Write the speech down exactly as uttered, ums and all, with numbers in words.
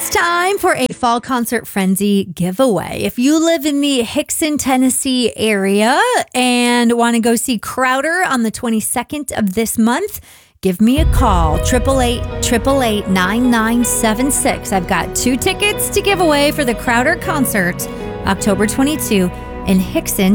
It's time for a Fall Concert Frenzy giveaway. If you live in the Hixson, Tennessee area and want to go see Crowder on the twenty-second of this month, give me a call, eight eight eight, eight eight eight, nine nine seven six. I've got two tickets to give away for the Crowder concert, October twenty-second in Hixson,